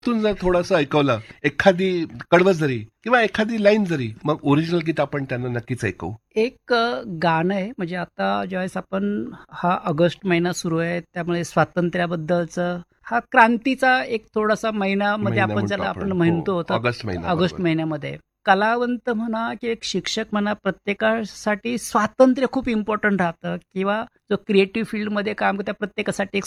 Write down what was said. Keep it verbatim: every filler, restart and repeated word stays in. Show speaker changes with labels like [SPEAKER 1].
[SPEAKER 1] तून जर थोडंसं ऐकवलं, एखादी कडवं जरी किंवा एखादी लाईन जरी, मग ओरिजिनल गीत आपण त्यांना नक्कीच ऐकवू.
[SPEAKER 2] एक अ, गाणं आहे, म्हणजे आता ज्यावेळेस आपण हा ऑगस्ट महिना सुरू आहे, त्यामुळे स्वातंत्र्याबद्दलचं हा क्रांतीचा एक थोडासा महिन्यामध्ये
[SPEAKER 1] महिना
[SPEAKER 2] आपण
[SPEAKER 1] म्हणतो
[SPEAKER 2] ज्याला आपण
[SPEAKER 1] आपण.
[SPEAKER 2] म्हणतो
[SPEAKER 1] हो,
[SPEAKER 2] होतं
[SPEAKER 1] ऑगस्ट महिना,
[SPEAKER 2] ऑगस्ट
[SPEAKER 1] बरोबर.
[SPEAKER 2] महिन्यामध्ये कलावंत म्हणा की एक शिक्षक म्हणा, प्रत्येकासाठी स्वातंत्र्य खूप इम्पॉर्टंट राहतं, किंवा जो क्रिएटिव्ह फील्डमध्ये काम करता प्रत्येकासाठी एक